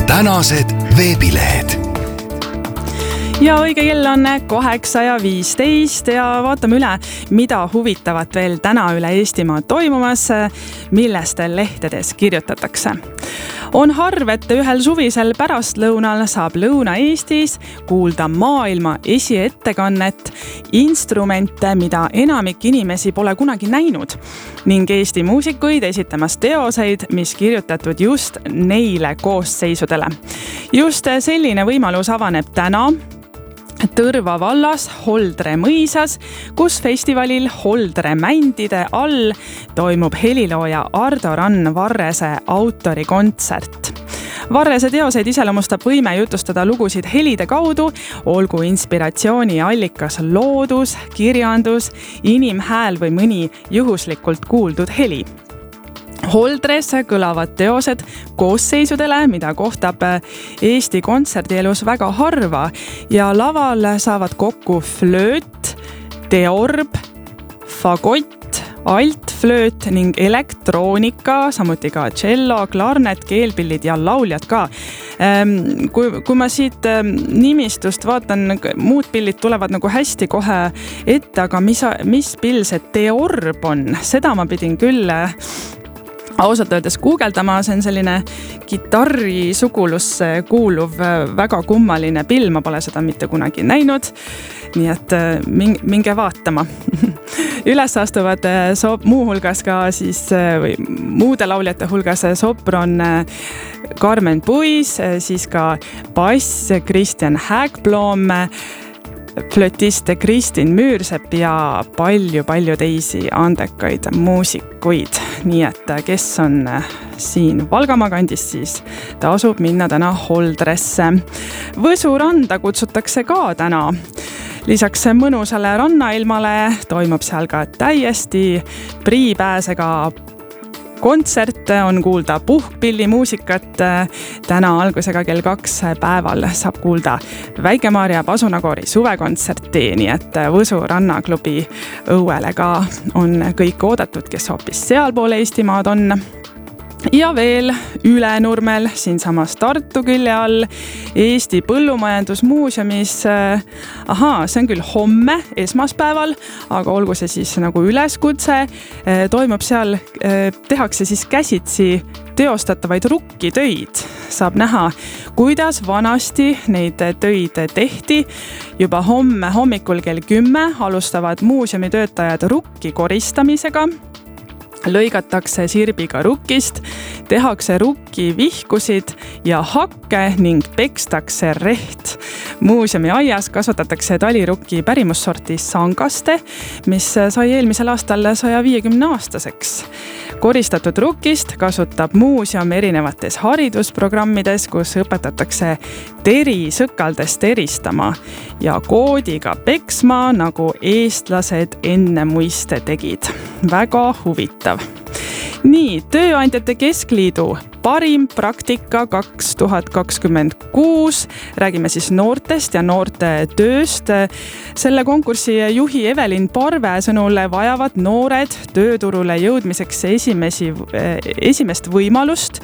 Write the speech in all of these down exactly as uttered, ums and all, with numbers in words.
tänased veebilehed. Ja õige kell on kaheksa ja viisteist ja vaatame üle, mida huvitavat veel täna üle Eestimaa toimumas, millest lehtedes kirjutatakse. On harv, et ühel suvisel pärastlõunal saab Lõuna-Eestis kuulda maailma esiettekannet, instrumente, mida enamik inimesi pole kunagi näinud, ning Eesti muusikuid esitamas teoseid, mis kirjutatud just neile koosseisudele. Just selline võimalus avaneb täna Tõrva vallas Holdre mõisas, kus festivalil Holdre mändide all toimub helilooja Ardo Rann Varrese autorikontsert. Varrese teoseid iseloomustab võime jutustada lugusid helide kaudu, olgu inspiratsiooni allikas loodus, kirjandus, inimhääl või mõni juhuslikult kuuldud heli. Holdres kõlavad teosed koosseisudele, mida kohtab Eesti kontserdielus väga harva ja laval saavad kokku flööt, teorb, fagott, altflööt ning elektroonika, samuti ka cello, klarnet, keelpillid ja lauljad ka. Kui, kui ma siit nimistust vaatan, muud pillid tulevad nagu hästi kohe ette, aga mis, mis pill see teorb on? Seda ma pidin küll ausalt öeldes guugeldama, see on selline kitarri sugulusse kuuluv väga kummaline pill, ma pole seda mitte kunagi näinud, nii et minge vaatama. Üles astuvad muuhulgas ka siis, või muude lauljate hulgas sopron Carmen Puis, siis ka bass Kristjan Hägblom, flötist Kristin Müürsepp ja palju-palju teisi andekaid muusikuid. Nii et kes on siin Valgamaa kandis, siis tasub minna täna Holdresse. Võsu randa kutsutakse ka täna. Lisaks mõnusale rannailmale toimub seal ka täiesti priipääsega kontsert, on kuulda puhkpillimuusikat. Täna algusega kell kaks päeval saab kuulda Väike-Maarja Pasunakoori suvekontserti, nii et Võsu rannaklubi õuele ka on kõik oodatud, kes hoopis sealpool Eestimaad on. Ja veel Ülenurmel, siinsamas Tartu külje all, Eesti Põllumajandusmuuseumis. Ahaa, see on küll homme, esmaspäeval, aga olgu see siis nagu üleskutse. Toimub seal, tehakse siis käsitsi teostatavaid rukkitöid. Saab näha, kuidas vanasti neid töid tehti. Juba homme hommikul kell kümme alustavad muuseumi töötajad rukki koristamisega. Lõigatakse sirbiga rukkist, tehakse rukki vihkusid ja hakke ning pekstakse reht. Muuseumi aias kasvatatakse talirukki pärimussorti sangaste, mis sai eelmisel aastal saja viiekümne aastaseks. Koristatud rukkist kasutab muuseum erinevates haridusprogrammides, kus õpetatakse teri sõkaldest eristama ja koodiga peksma, nagu eestlased enne muiste tegid. Väga huvitav. Nii, Tööandjate Keskliidu parim praktika kaks tuhat kakskümmend kuus. Räägime siis noortest ja noorte tööst. Selle konkursi juhi Evelin Parve sõnul vajavad noored tööturule jõudmiseks esimesi, esimest võimalust.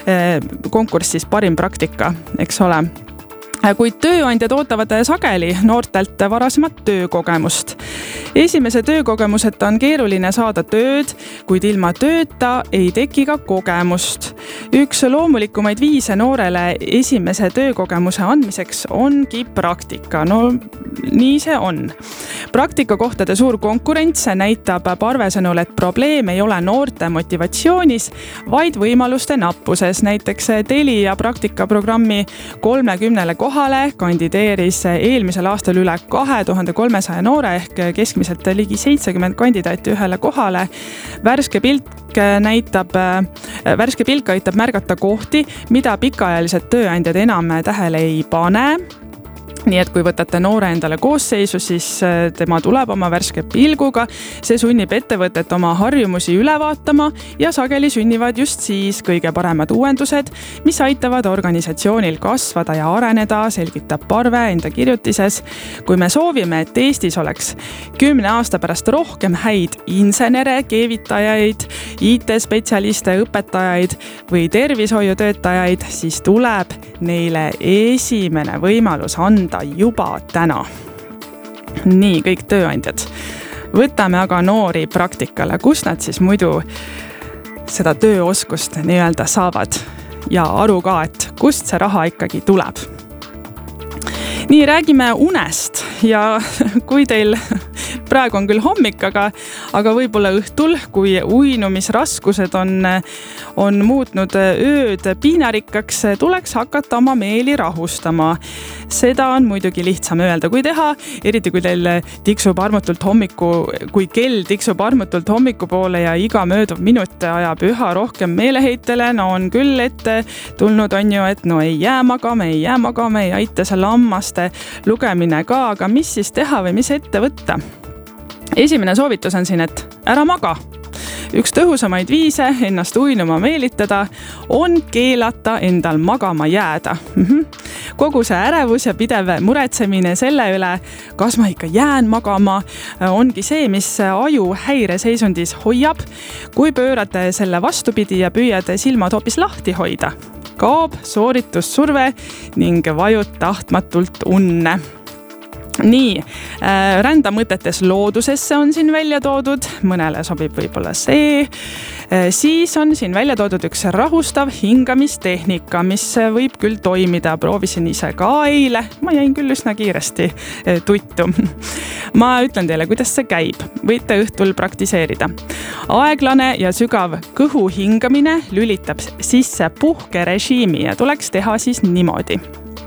Konkurss siis parim praktika, eks ole. Kuid tööandjad ootavad sageli noortelt varasemat töökogemust. Esimese töökogemuseta on keeruline saada tööd, kuid ilma tööta ei teki ka kogemust. Üks loomulikumaid viise noorele esimese töökogemuse andmiseks ongi praktika. No nii see on. Praktikakohtade suur konkurents näitab Parve sõnul, et probleem ei ole noorte motivatsioonis, vaid võimaluste nappuses. Näiteks Telia praktikaprogrammi kolmekümnele kohale kandideeris eelmisel aastal üle kahe tuhande kolmesaja noore ehk keskmiselt ligi seitsekümmend kandidaati ühele kohale. Värske pilk näitab, värske pilk aitab märgata kohti, mida pikaajalised tööandjad enam tähele ei pane. nii et kui võtate noore endale koosseisu, siis tema tuleb oma värske pilguga. See sunnib ettevõtet oma harjumusi üle vaatama ja sageli sünnivad just siis kõige paremad uuendused, mis aitavad organisatsioonil kasvada ja areneda, selgitab Parve enda kirjutises. Kui me soovime, et Eestis oleks kümne aasta pärast rohkem häid insenere, keevitajaid, I T-spetsialiste, õpetajaid või tervishoiutöötajaid, siis tuleb neile esimene võimalus anda juba täna. Nii, kõik tööandjad. Võtame aga noori praktikale, kus nad siis muidu seda tööoskust nii-öelda saavad ja aru ka, et kust see raha ikkagi tuleb. Nii, räägime unest ja kui teil praegu on küll hommik, aga, aga võib-olla õhtul, kui uinumisraskused on, on muutnud ööd piinarikkaks, tuleks hakata oma meeli rahustama. Seda on muidugi lihtsam öelda, kui teha, eriti kui teil tiksub armutult hommiku, kui kell tiksub armutult hommiku poole ja iga mööduv minut ajab üha rohkem meeleheitele. No on küll ette tulnud on ju, et no ei jää magama, ei jää magama, ei aita selle ammaste lugemine ka, aga mis siis teha või mis ette võtta? Esimene soovitus on siin, et ära maga. Üks tõhusamaid viise ennast uinuma meelitada on keelata endal magama jääda. Kogu see ärevus ja pidev muretsemine selle üle, kas ma ikka jään magama, ongi see, mis aju häireseisundis hoiab. Kui pöörate selle vastupidi ja püüate silmad hoopis lahti hoida, kaob sooritussurve ning vajud tahtmatult unne. Nii, rända mõtetes loodusesse on siin välja toodud, mõnele sobib võib-olla see. Siis on siin välja toodud üks rahustav hingamistehnika, mis võib küll toimida. Proovisin ise ka eile, ma jäin küll üsna kiiresti tuttu. Ma ütlen teile, kuidas see käib. Võite õhtul praktiseerida. Aeglane ja sügav kõhu hingamine lülitab sisse puhkerežiimi ja tuleks teha siis niimoodi.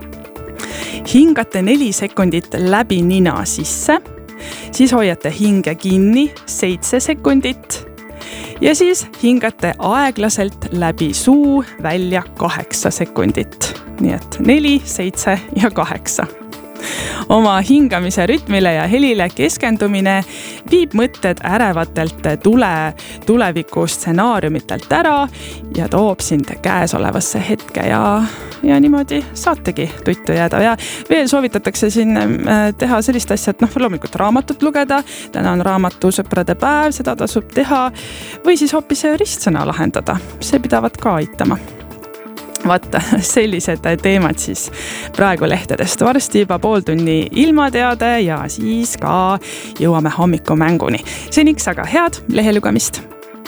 Hingate neli sekundit läbi nina sisse, siis hoiate hinge kinni seitse sekundit ja siis hingate aeglaselt läbi suu välja kaheksa sekundit. Nii et neli, seitse ja kaheksa. Oma hingamise rütmile ja helile keskendumine viib mõtted ärevatelt tule, tuleviku stsenaariumitelt ära ja toob sind käesolevasse hetke ja, ja niimoodi saategi tuttu jääda. Ja veel soovitatakse siin teha sellist asja, et noh, loomulikult raamatut lugeda. Täna on raamatu sõprade päev, seda tasub teha või siis hoopis ristsõna lahendada. See pidavat ka aitama. Vaata, sellised teemad siis praegu lehtedest. Varsti juba pool tunni ilmateade ja siis ka jõuame hommikumänguni. Seniks aga head lehelugemist.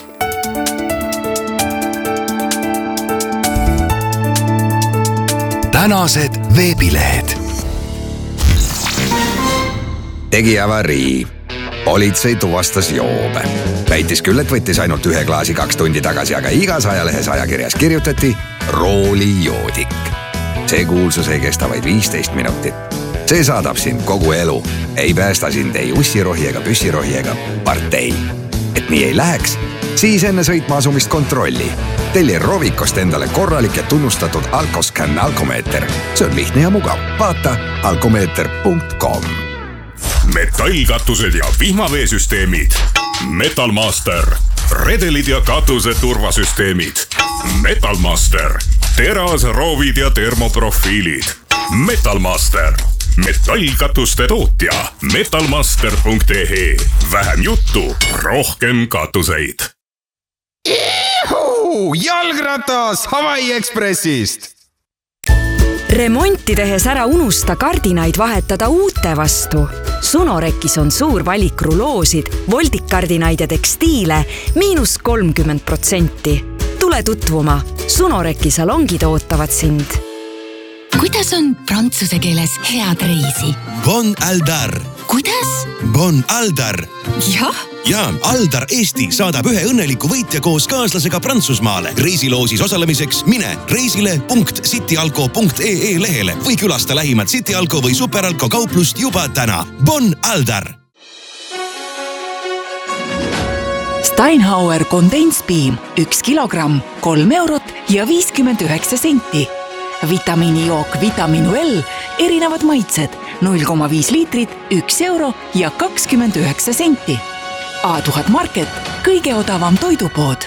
Tänased veebilehed. Tegi avarii. Politsei tuvastas joobe. Väitis küll, et võttis ainult ühe klaasi kaks tundi tagasi, aga igas ajalehes ajakirjas kirjutati roolijoodik. See kuulsus ei kesta vaid viisteist minutit. See saadab sind kogu elu. Ei päästa sind ei ussirohi ega püssirohi ega partei. Et nii ei läheks, siis enne sõitma asumist kontrolli. Telli Rovikost endale korralik ja tunnustatud Alkoscan alkomeeter. See on lihtne ja mugav. Vaata alkomeeter punkt com. Metallkatused ja vihmaveesüsteemid. Metalmaster. Redelid ja katuse turvasüsteemid. Metalmaster. Teras, roovid ja termoprofiilid. Metalmaster. Metallkatuste tootja. metalmaster punkt e e. Vähem juttu, rohkem katuseid. Ihu! Jalgratas Hawaii Expressist! Remonti tehes ära unusta kardinaid vahetada uute vastu. Sunorekis on suur valik ruloosid, voldikkardinaid ja tekstiile miinus kolmkümmend protsenti. Tule tutvuma, Sunoreki salongid ootavad sind. Kuidas on prantsuse keeles head reisi? Bon Aldar. Kuidas? Bon Aldar. Jah. Ja, Aldar Eesti saadab ühe õnneliku võitja koos kaaslasega Prantsusmaale. Reisiloosis osalemiseks mine reisile punkt cityalko punkt e e lehele või külasta lähimat Cityalko või Superalko kauplust juba täna. Bon Aldar! Steinhauer kondenspiim üks kilogramm, kolm eurot ja viiskümmend üheksa senti. Vitamiinijook Vitaminu L, erinevad maitsed, null koma viis liitrit, üks euro ja kakskümmend üheksa senti. A tuhat Market, kõige odavam toidupood.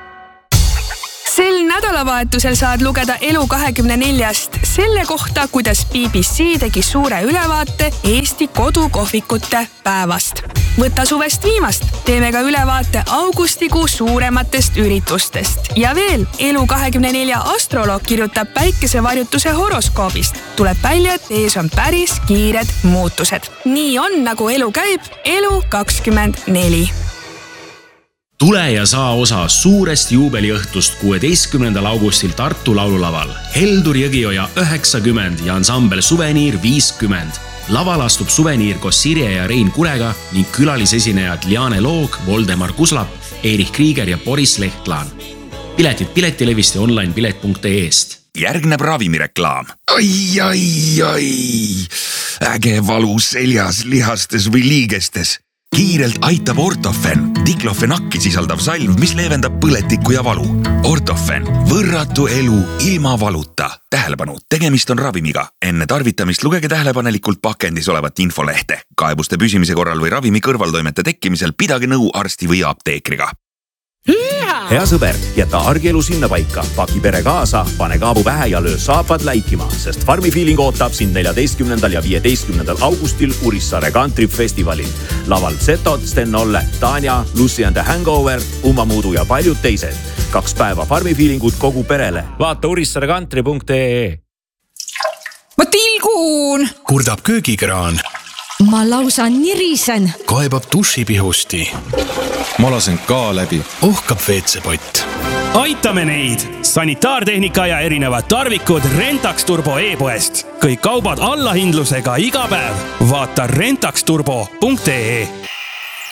Sel nädalavahetusel saad lugeda Elu kahekümne neljast selle kohta, kuidas B B C tegi suure ülevaate Eesti kodukohvikute päevast. Võta suvest viimast, teeme ka ülevaate augustikuu suurematest üritustest. Ja veel, Elu kahekümne nelja astroloog kirjutab päikesevarjutuse horoskoobist. Tuleb välja, et ees on päris kiired muutused. Nii on, nagu elu käib, Elu kakskümmend neli. Tule ja saa osa suurest juubeliõhtust kuueteistkümnendal augustil Tartu laululaval. Heldur Jõgioja üheksakümmend ja ansambel Suveniir viiskümmend. Laval astub Suveniir koos Sirje ja Rein Kurega ning külalisesinejad Liane Loog, Voldemar Kuslap, Erich Krieger ja Boris Lehtlaan. Piletid piletilevist ja online pilet punkt ee-st. Järgneb ravimireklaam. Ai, ai, ai. Äge valu seljas, lihastes või liigestes. Kiirelt aitab Ortofen, diklofenakki sisaldav salv, mis leevendab põletikku ja valu. Ortofen, võrratu elu ilma valuta. Tähelepanu, tegemist on ravimiga. Enne tarvitamist lugege tähelepanelikult pakendis olevat infolehte. Kaebuste püsimise korral või ravimi kõrvaltoimete tekkimisel pidage nõu arsti või apteekriga. Hea sõber, jäta argielu sinna paika, paki pere kaasa, pane kaabu pähe ja löö saapad läikima, sest Farmi Feeling ootab sind neljateistkümnendal ja viieteistkümnendal augustil Urissaare Country Festivalil. Laval Zetot, Sten Olle, Tanja, Lucy and the Hangover, Umamuudu ja paljud teised. Kaks päeva Farmi Feelingut kogu perele. Vaata urissaare country punkt ee. Ma tilgun! Kurdab köögikraan. Ma lausa nirisen. Kaebab dušipihusti. Ma lasen ka läbi. Ohkab veetsepott. Aitame neid! Sanitaartehnika ja erinevad tarvikud Rentax Turbo e-poest. Kõik kaubad allahindlusega iga päev. Vaata rentax turbo punkt ee.